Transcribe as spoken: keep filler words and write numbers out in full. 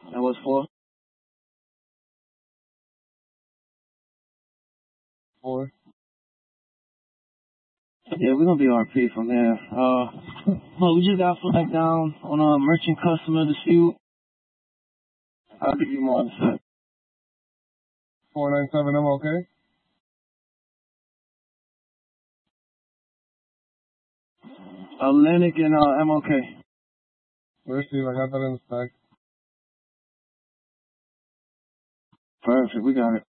That was four. Four. Yeah, we're gonna be R P from there. Uh, but we just got flagged down on a merchant customer dispute. I'll give you more on the set. four nine seven M O K. Atlantic and uh, M O K. Receive, I got that in the stack. Perfect, we got it.